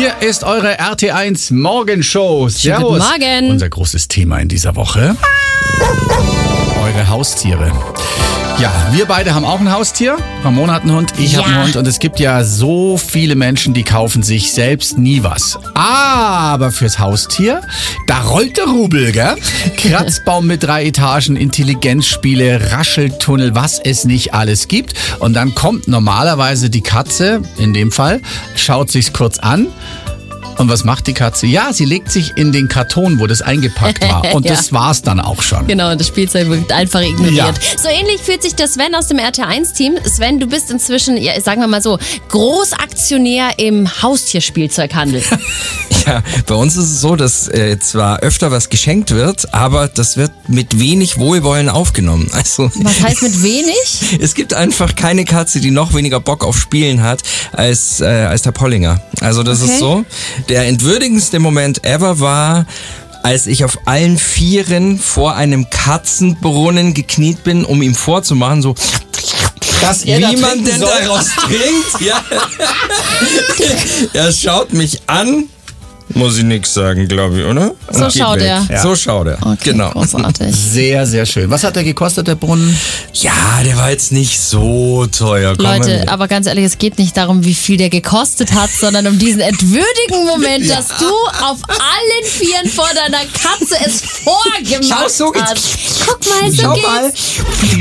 Hier ist eure RT1 Morgenshow. Servus. Guten Morgen. Unser großes Thema in dieser Woche. Eure Haustiere. Ja, wir beide haben auch ein Haustier. Ramon hat einen Hund, ich habe einen Hund. Und es gibt ja so viele Menschen, die kaufen sich selbst nie was. Aber fürs Haustier, da rollt der Rubel, gell? Kratzbaum mit 3 Etagen, Intelligenzspiele, Rascheltunnel, was es nicht alles gibt. Und dann kommt normalerweise die Katze, in dem Fall, schaut sich's kurz an. Und was macht die Katze? Ja, sie legt sich in den Karton, wo das eingepackt war. Und das war's dann auch schon. Genau, das Spielzeug wird einfach ignoriert. Ja. So ähnlich fühlt sich der Sven aus dem RT1-Team. Sven, du bist inzwischen, ja, sagen wir mal so, Großaktionär im Haustierspielzeughandel. Ja, bei uns ist es so, dass zwar öfter was geschenkt wird, aber das wird mit wenig Wohlwollen aufgenommen. Also, Was heißt mit wenig? es gibt einfach keine Katze, die noch weniger Bock auf Spielen hat als der Pollinger. Also das ist so. Der entwürdigendste Moment ever war, als ich auf allen Vieren vor einem Katzenbrunnen gekniet bin, um ihm vorzumachen, so wie man denn daraus trinkt. Ja. Er schaut mich an. Muss ich nichts sagen, glaube ich, oder? So Und geht schaut weg. er. Ja. So schaut er, Okay, genau. großartig. Sehr, sehr schön. Was hat der gekostet, der Brunnen? Ja, der war jetzt nicht so teuer. Komm mal Leute, mit. aber ganz ehrlich, es geht nicht darum, wie viel der gekostet hat, sondern um diesen entwürdigen Moment, dass du auf allen Vieren vor deiner Katze es vorgemacht Schau, so geht's. hast. Guck mal, so Schau geht's. mal.